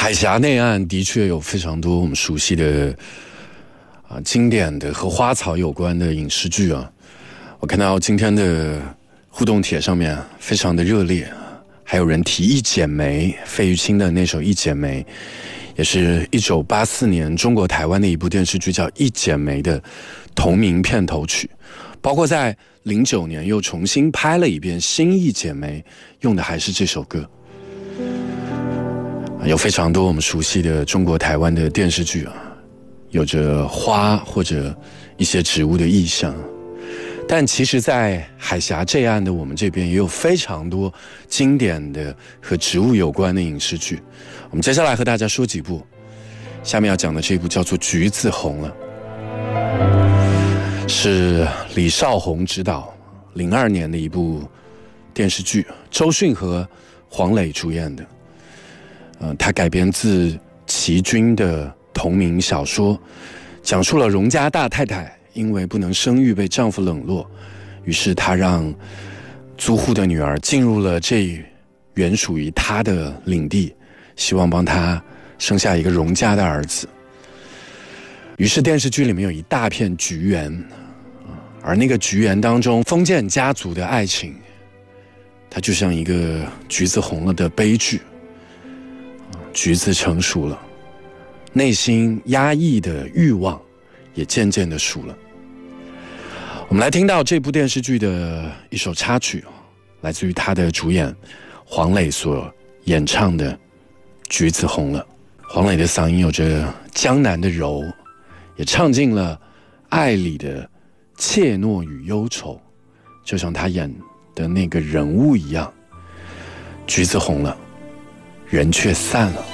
海峡内岸的确有非常多我们熟悉的经典的和花草有关的影视剧啊。我看到今天的互动帖上面非常的热烈，还有人提《一剪梅》，费玉清的那首《一剪梅》，也是1984年中国台湾的一部电视剧叫《一剪梅》的同名片头曲，包括在09年又重新拍了一遍新《一剪梅》，用的还是这首歌。有非常多我们熟悉的中国台湾的电视剧啊，有着花或者一些植物的意象，但其实在海峡这岸的我们这边也有非常多经典的和植物有关的影视剧。我们接下来和大家说几部，下面要讲的这部叫做《橘子红了》，是李少红执导02年的一部电视剧，周迅和黄磊主演的。它改编自齐君的同名小说，讲述了荣家大太太因为不能生育被丈夫冷落，于是她让租户的女儿进入了这原属于她的领地，希望帮她生下一个荣家的儿子。于是电视剧里面有一大片橘园，而那个橘园当中封建家族的爱情，它就像一个橘子红了的悲剧。橘子成熟了，内心压抑的欲望也渐渐的熟了。我们来听到这部电视剧的一首插曲，来自于他的主演黄磊所演唱的《橘子红了》。黄磊的嗓音有着江南的柔，也唱尽了爱里的怯懦与忧愁，就像他演的那个人物一样。橘子红了，人却散了。